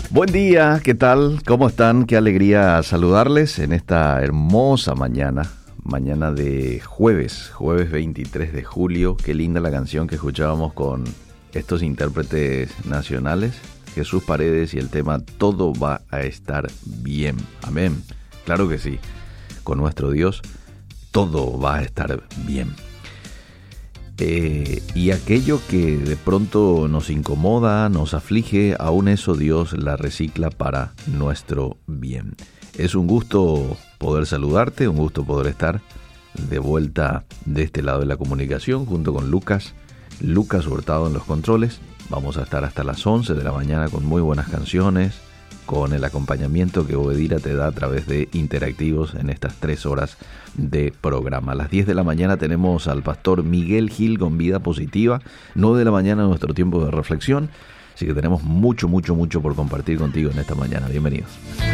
Buen día, ¿qué tal? ¿Cómo están? Qué alegría saludarles en esta hermosa mañana de jueves 23 de julio. Qué linda la canción que escuchábamos con estos intérpretes nacionales, Jesús Paredes, y el tema Todo va a estar bien. Amén. Claro que sí, con nuestro Dios todo va a estar bien. Y aquello que de pronto nos incomoda, nos aflige, aún eso Dios la recicla para nuestro bien. Es un gusto poder saludarte, un gusto poder estar de vuelta de este lado de la comunicación junto con Lucas Hurtado en los controles. Vamos a estar hasta las 11 de la mañana con muy buenas canciones, con el acompañamiento que Obedira te da a través de Interactivos en estas 3 horas de programa. A las 10 de la mañana tenemos al pastor Miguel Gil con Vida Positiva, 9 de la mañana nuestro tiempo de reflexión, así que tenemos mucho por compartir contigo en esta mañana. Bienvenidos.